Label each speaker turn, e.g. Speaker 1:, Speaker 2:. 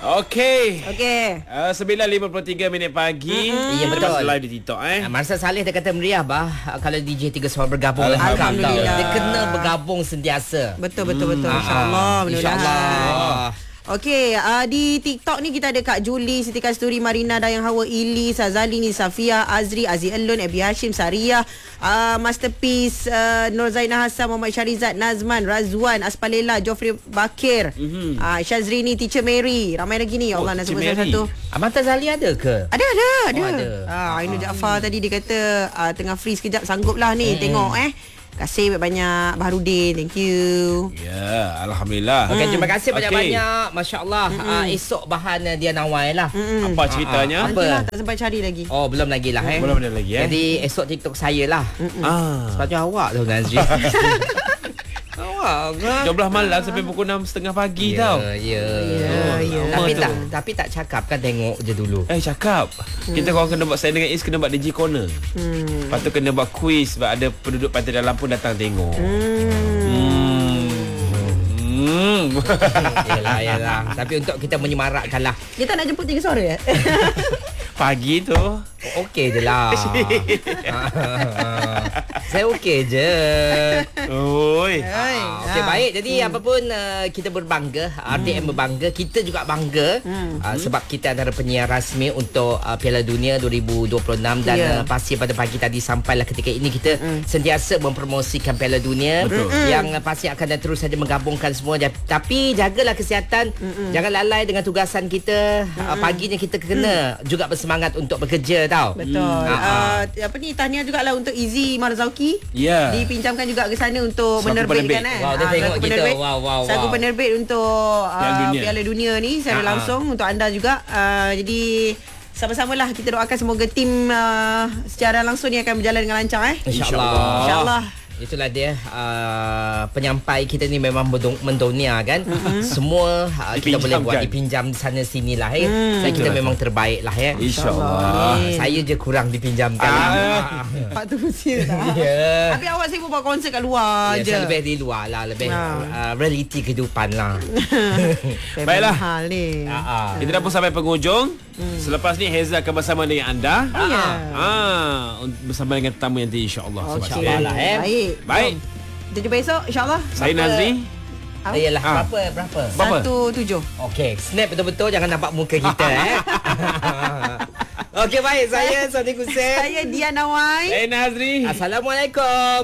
Speaker 1: Okey.
Speaker 2: 9.53 pagi.
Speaker 3: Ya, betul.
Speaker 2: Masih live di TikTok
Speaker 3: Marcel Saleh dia kata meriah kalau DJ 3 Suara bergabung.
Speaker 1: Alhamdulillah.
Speaker 3: Dia kena bergabung sentiasa.
Speaker 1: Betul. InsyaAllah.
Speaker 3: InsyaAllah.
Speaker 1: Okey, di TikTok ni kita ada Kak Julie, Siti Kasturi, Marina, Dayang Hawa, Ili, Sazalini, Safia, Azri, Aziz Elun, Abi Hashim, Sariyah, Masterpiece, Nur Zainah Hassan, Muhammad Syarizat, Nazman, Razwan, Aspalela, Jofri Bakir, Syazrini, Teacher Mary. Ramai lagi ni. Ya Allah, nak sebut satu-satu.
Speaker 3: Abang Tazali ada ke?
Speaker 1: Ada.
Speaker 3: ada.
Speaker 1: Ainul Jaafar tadi dia kata tengah free sekejap, sanggup lah ni tengok Terima kasih banyak Baharudin. Thank you.
Speaker 2: Ya, Alhamdulillah.
Speaker 3: Okay, terima kasih banyak-banyak. Masya Allah. Esok bahan dia Nawai lah.
Speaker 2: Apa ceritanya?
Speaker 1: Nantilah, tak sempat cari lagi.
Speaker 3: Oh, belum lagi lah
Speaker 2: Belum ada lagi
Speaker 3: Jadi esok TikTok saya lah. Sepatutnya awak tu Nazri. Awak
Speaker 2: 12 malam sampai pukul 6.30 pagi tau.
Speaker 3: Ya.
Speaker 2: Lama
Speaker 3: Tapi tak cakap kan, tengok je dulu.
Speaker 2: Cakap. Kita korang kena buat, saya dengan Is kena buat DJ Corner. Lepas tu kena buat quiz sebab ada penduduk pantai dalam pun datang tengok.
Speaker 3: Yelah. Tapi untuk kita menyemarakkan lah.
Speaker 1: Dia tak nak jemput 3 Suara
Speaker 2: Pagi tu
Speaker 3: Okey je lah. Saya okey je.
Speaker 2: Oi.
Speaker 3: Okey, baik. Jadi apa pun kita berbangga, RDM berbangga, kita juga bangga sebab kita antara penyiar rasmi untuk Piala Dunia 2026 dan pasti pada pagi tadi sampailah ketika ini kita sentiasa mempromosikan Piala Dunia yang pasti akan dan terus saja menggabungkan semua. Tapi jagalah kesihatan, jangan lalai dengan tugasan kita. Paginya kita kena juga bersemangat untuk bekerja tau.
Speaker 1: Betul. Apa ni, tahniah jugalah untuk Izzy Marzauki. Dipinjamkan juga ke sana untuk menerbitkan
Speaker 3: Dia tengok kita.
Speaker 1: Saku penerbit untuk Piala Dunia ni secara langsung untuk anda juga. Jadi sama-samalah kita doakan semoga tim secara langsung ni akan berjalan dengan lancar InsyaAllah. Itulah dia penyampai kita ni memang mendonia kan. Semua kita boleh buat dipinjam di sana sini lah kita memang terbaik lah
Speaker 2: InsyaAllah.
Speaker 3: Saya je kurang dipinjamkan.
Speaker 1: Pak tu mesti tak. Tapi awak sibuk buat konsert kat luar je.
Speaker 3: Saya lebih di luar lah, lebih realiti kehidupan lah.
Speaker 2: Baiklah.
Speaker 1: Hal ni.
Speaker 2: Kita dah pun sampai penghujung. Selepas ni Heza akan bersama dengan anda. Bersama dengan tetamu nanti insyaAllah.
Speaker 3: InsyaAllah
Speaker 1: Baik. Kita jumpa esok insyaAllah.
Speaker 3: Saya Nazri. Yalah, berapa?
Speaker 1: 1.7.
Speaker 3: Okey, snap betul-betul, jangan nampak muka kita Okey, baik. Saya Sadiq Hussein.
Speaker 1: Saya Dian Nawai.
Speaker 2: Nazri.
Speaker 3: Assalamualaikum.